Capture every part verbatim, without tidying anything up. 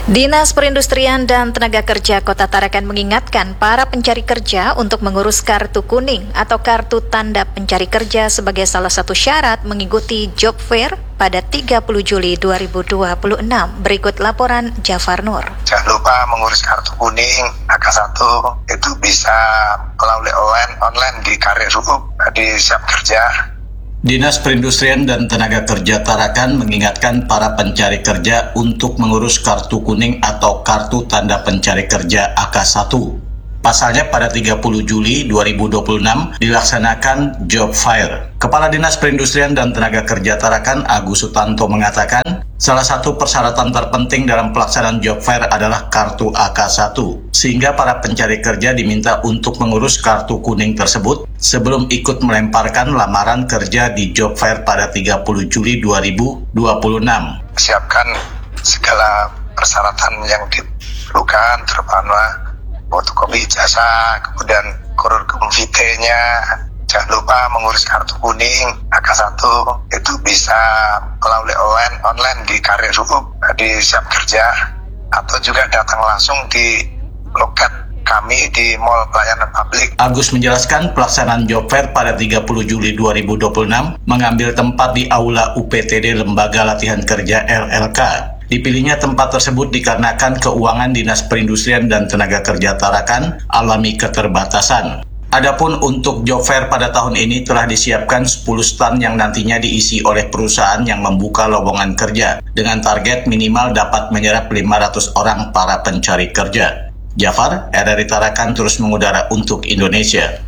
Dinas Perindustrian dan Tenaga Kerja Kota Tarakan mengingatkan para pencari kerja untuk mengurus kartu kuning atau kartu tanda pencari kerja sebagai salah satu syarat mengikuti job fair pada tiga puluh Juli dua ribu dua puluh enam. Berikut laporan Jafar Nur. Jangan lupa mengurus kartu kuning A K satu, itu bisa melalui online, online di Karir Hub, di Siap Kerja. Dinas Perindustrian dan Tenaga Kerja Tarakan mengingatkan para pencari kerja untuk mengurus kartu kuning atau kartu tanda pencari kerja A K satu. Pasalnya pada tiga puluh Juli dua ribu dua puluh enam dilaksanakan job fair. Kepala Dinas Perindustrian dan Tenaga Kerja Tarakan Agus Sutanto mengatakan, salah satu persyaratan terpenting dalam pelaksanaan job fair adalah kartu A K satu, sehingga para pencari kerja diminta untuk mengurus kartu kuning tersebut sebelum ikut melemparkan lamaran kerja di job fair pada tiga puluh Juli dua ribu dua puluh enam. Siapkan segala persyaratan yang diperlukan, terutama fotokopi ijazah, kemudian kurikulum vitae-nya. Jangan lupa mengurus kartu kuning A K satu, itu bisa melalui online, online di Karir Hub, di Siap Kerja, atau juga datang langsung di loket kami di Mall Pelayanan Publik. Agus menjelaskan pelaksanaan job fair pada tiga puluh Juli dua ribu dua puluh enam mengambil tempat di Aula U P T D Lembaga Latihan Kerja L L K. Dipilihnya tempat tersebut dikarenakan keuangan Dinas Perindustrian dan Tenaga Kerja Tarakan alami keterbatasan. Adapun untuk job fair pada tahun ini telah disiapkan sepuluh stand yang nantinya diisi oleh perusahaan yang membuka lowongan kerja dengan target minimal dapat menyerap lima ratus orang para pencari kerja. Jafar, R R I Tarakan terus mengudara untuk Indonesia.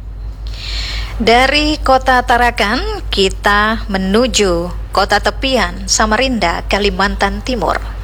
Dari Kota Tarakan, kita menuju Kota Tepian, Samarinda, Kalimantan Timur.